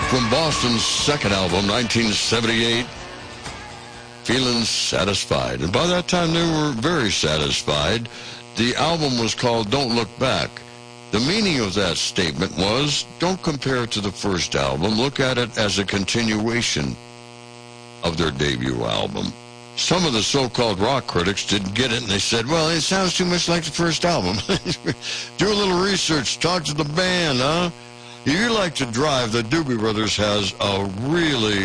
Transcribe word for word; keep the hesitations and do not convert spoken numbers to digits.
From Boston's second album, nineteen seventy-eight, Feeling Satisfied. And by that time, they were very satisfied. The album was called Don't Look Back. The meaning of that statement was, don't compare it to the first album. Look at it as a continuation of their debut album. Some of the so-called rock critics didn't get it, and they said, well, it sounds too much like the first album. Do a little research. Talk to the band, huh? If you like to drive, the Doobie Brothers has a really